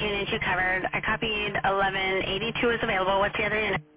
unit you covered. I copied 1182 is available. What's the other unit?